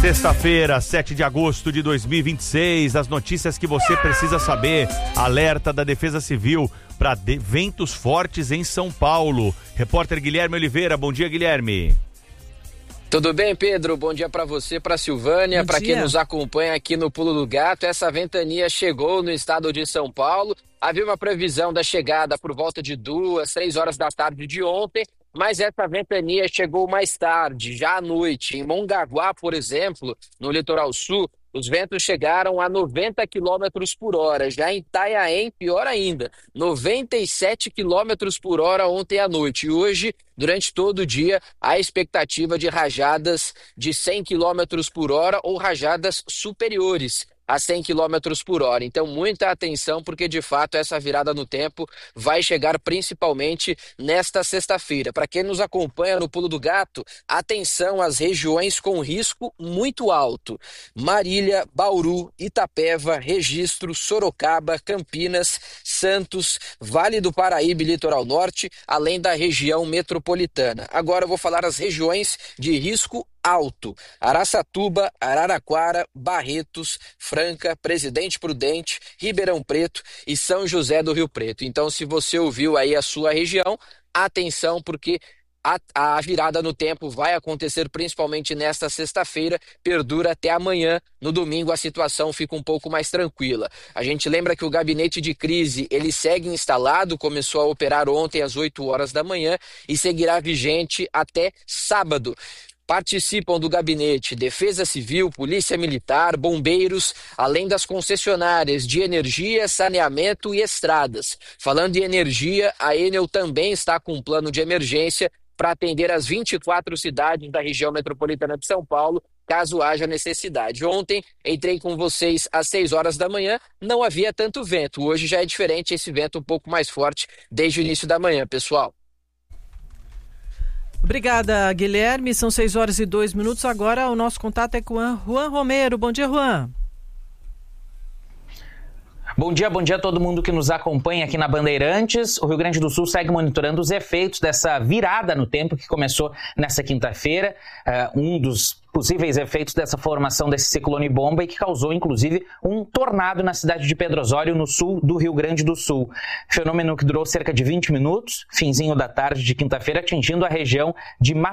Sexta-feira, 7 de agosto de 2026, as notícias que você precisa saber. Alerta da Defesa Civil para ventos fortes em São Paulo. Repórter Guilherme Oliveira, bom dia, Guilherme. Tudo bem, Pedro? Bom dia para você, para Silvânia, para quem nos acompanha aqui no Pulo do Gato. Essa ventania chegou no estado de São Paulo. Havia uma previsão da chegada por volta de 2, 3 horas da tarde de ontem, mas essa ventania chegou mais tarde, já à noite. Em Mongaguá, por exemplo, no litoral sul, os ventos chegaram a 90 km por hora. Já em Itanhaém, pior ainda, 97 km por hora ontem à noite. E hoje, durante todo o dia, há expectativa de rajadas de 100 km por hora ou rajadas superiores a 100 km por hora. Então, muita atenção, porque de fato essa virada no tempo vai chegar principalmente nesta sexta-feira. Para quem nos acompanha no Pulo do Gato, atenção às regiões com risco muito alto: Marília, Bauru, Itapeva, Registro, Sorocaba, Campinas, Santos, Vale do Paraíba e Litoral Norte, além da região metropolitana. Agora eu vou falar as regiões de risco alto: Araçatuba, Araraquara, Barretos, Franca, Presidente Prudente, Ribeirão Preto e São José do Rio Preto. Então, se você ouviu aí a sua região, atenção, porque a virada no tempo vai acontecer principalmente nesta sexta-feira, perdura até amanhã. No domingo a situação fica um pouco mais tranquila. A gente lembra que o gabinete de crise ele segue instalado, começou a operar ontem às 8 horas da manhã e seguirá vigente até sábado. Participam do gabinete Defesa Civil, Polícia Militar, Bombeiros, além das concessionárias de energia, saneamento e estradas. Falando em energia, a Enel também está com um plano de emergência para atender as 24 cidades da região metropolitana de São Paulo, caso haja necessidade. Ontem entrei com vocês às 6 horas da manhã, não havia tanto vento. Hoje já é diferente, esse vento um pouco mais forte desde o início da manhã, pessoal. Obrigada, Guilherme. São 6 horas e 2 minutos. Agora o nosso contato é com o Juan Romero. Bom dia, Juan. Bom dia a todo mundo que nos acompanha aqui na Bandeirantes. O Rio Grande do Sul segue monitorando os efeitos dessa virada no tempo que começou nessa quinta-feira. Um dos possíveis efeitos dessa formação desse ciclone bomba e que causou, inclusive, um tornado na cidade de Pedro Osório, no sul do Rio Grande do Sul. Fenômeno que durou cerca de 20 minutos, finzinho da tarde de quinta-feira, atingindo a região de